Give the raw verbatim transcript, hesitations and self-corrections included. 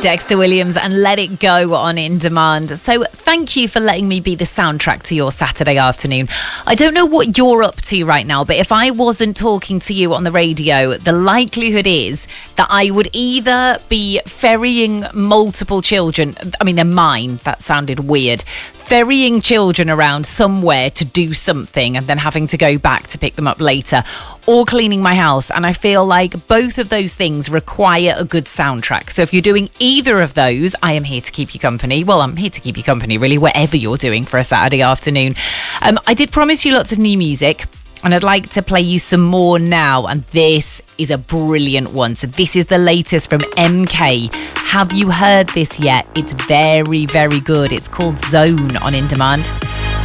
Dexter Williams and Let It Go on In Demand. So thank you for letting me be the soundtrack to your Saturday afternoon. I don't know what you're up to right now, but if I wasn't talking to you on the radio, the likelihood is that I would either be ferrying multiple children, I mean, they're mine, that sounded weird, ferrying children around somewhere to do something and then having to go back to pick them up later, or cleaning my house. And I feel like both of those things require a good soundtrack. So if you're doing either of those, I am here to keep you company. Well, I'm here to keep you company, really, whatever you're doing for a Saturday afternoon. Um, I did promise you lots of new music, and I'd like to play you some more now. And this is a brilliant one. So this is the latest from M K. Have you heard this yet? It's very, very good. It's called Zone on In Demand.